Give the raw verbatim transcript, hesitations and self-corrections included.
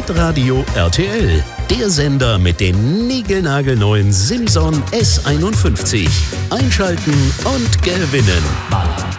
Hitradio R T L. Der Sender mit dem niegelnagelneuen Simson S einundfünfzig. Einschalten und gewinnen.